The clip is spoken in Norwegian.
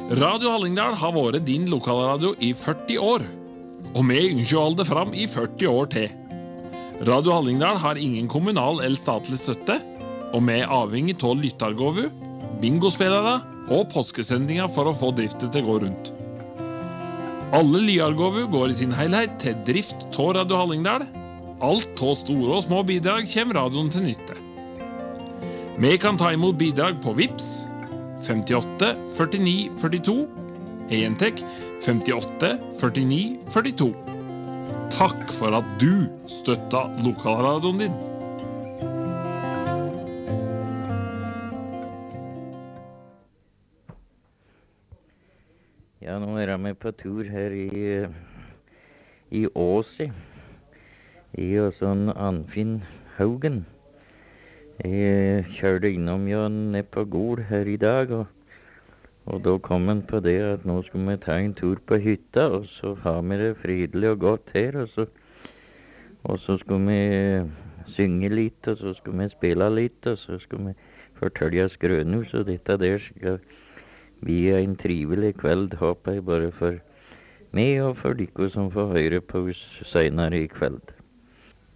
Radio Hallingdal har vært din lokalradio i 40 år, og vi ønsker å holde det fram i 40 år til. Radio Hallingdal har ingen kommunal eller statlig støtte, og vi er avhengig av lyttargåvu, bingospillere og påskesendinger for å få driftet til å gå rundt. Alle lyargåvu går i sin helhet til drift av Radio Hallingdal. Alt av store og små bidrag kommer radioen til nytte. Vi kan ta imot bidrag på Vips 58 49 42, entek 58 49 42. Takk for at du støtta lokalradioen din. Ja, nå er jeg med på tur her i Åsi. I sånn Anfinn Haugen. Jeg kjørte innom ned på Gol her i dag, og da kom han på det at nå skulle vi ta en tur på hytta, og så har vi det fridelig og godt her, og så skulle vi synge litt, og så skulle vi spille litt, og så skulle vi fortelle skrønus, og dette der skal bli en trivelig kveld, håper jeg, bare for meg og for dere som får høre på oss senere i kveld.